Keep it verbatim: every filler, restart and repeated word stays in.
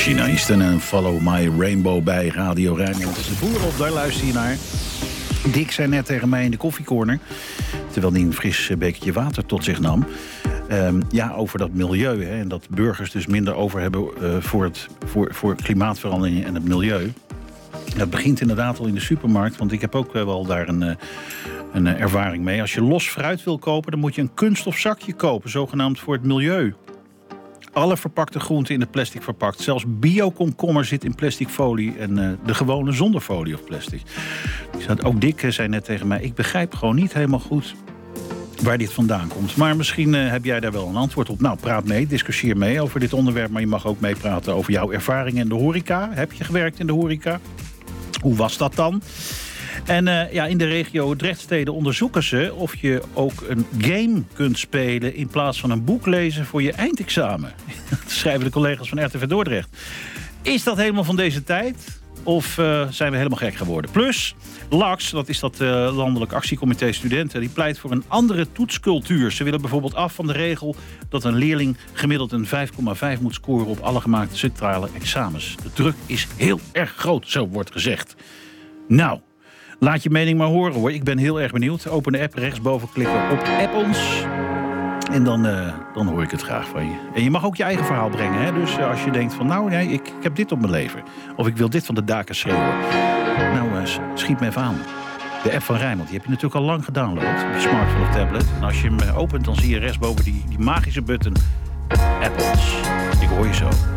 China Eastern en Follow My Rainbow bij Radio Rijnmond. De boer op, daar luister je naar. Dick zei net tegen mij in de koffiecorner, terwijl hij een fris bekertje water tot zich nam. Um, ja, over dat milieu. Hè, en dat burgers dus minder over hebben uh, voor, het, voor, voor klimaatverandering en het milieu. Dat begint inderdaad al in de supermarkt. Want ik heb ook wel daar een, uh, een uh, ervaring mee. Als je los fruit wil kopen, dan moet je een kunststof zakje kopen. Zogenaamd voor het milieu. Alle verpakte groenten in het plastic verpakt. Zelfs bio-komkommer zit in plastic folie. En uh, de gewone zonder folie of plastic. Ook Dick zei net tegen mij, ik begrijp gewoon niet helemaal goed waar dit vandaan komt. Maar misschien uh, heb jij daar wel een antwoord op. Nou, praat mee, discussieer mee over dit onderwerp. Maar je mag ook meepraten over jouw ervaringen in de horeca. Heb je gewerkt in de horeca? Hoe was dat dan? En uh, ja, in de regio Drechtsteden onderzoeken ze of je ook een game kunt spelen in plaats van een boek lezen voor je eindexamen. Dat schrijven de collega's van R T V Dordrecht. Is dat helemaal van deze tijd? Of uh, zijn we helemaal gek geworden? Plus, L A X, dat is dat uh, Landelijk Actiecomité Studenten, die pleit voor een andere toetscultuur. Ze willen bijvoorbeeld af van de regel dat een leerling gemiddeld een vijf komma vijf moet scoren op alle gemaakte centrale examens. De druk is heel erg groot, zo wordt gezegd. Nou, laat je mening maar horen hoor. Ik ben heel erg benieuwd. Open de app, rechtsboven klikken op App ons. En dan, uh, dan hoor ik het graag van je. En je mag ook je eigen verhaal brengen. Hè? Dus uh, als je denkt van nou, nee, ik, ik heb dit op mijn leven. Of ik wil dit van de daken schreeuwen. Nou, uh, schiet me even aan. De app van Rijnmond, die heb je natuurlijk al lang gedownload. Op je smartphone of tablet. En als je hem opent, dan zie je rechtsboven die, die magische button. App ons. Ik hoor je zo.